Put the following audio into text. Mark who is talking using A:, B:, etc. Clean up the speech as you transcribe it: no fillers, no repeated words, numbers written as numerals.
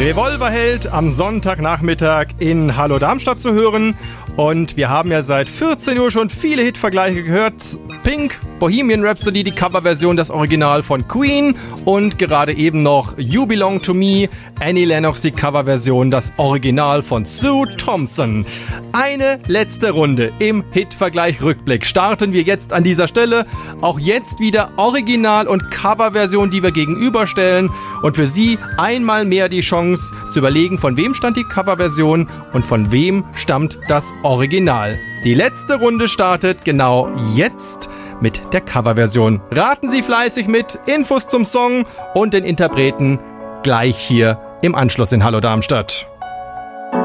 A: Revolverheld am Sonntagnachmittag in Hallo Darmstadt zu hören. Und wir haben ja seit 14 Uhr schon viele Hitvergleiche gehört. Pink, Bohemian Rhapsody, die Coverversion, das Original von Queen. Und gerade eben noch You Belong to Me, Annie Lennox, die Coverversion, das Original von Sue Thompson. Eine letzte Runde im Hitvergleich-Rückblick starten wir jetzt an dieser Stelle. Auch jetzt wieder Original- und Coverversion, die wir gegenüberstellen. Und für Sie einmal mehr die Chance zu überlegen, von wem stammt die Coverversion und von wem stammt das Original. Die letzte Runde startet genau jetzt mit der Coverversion. Raten Sie fleißig mit, Infos zum Song und den Interpreten gleich hier im Anschluss in Hallo Darmstadt.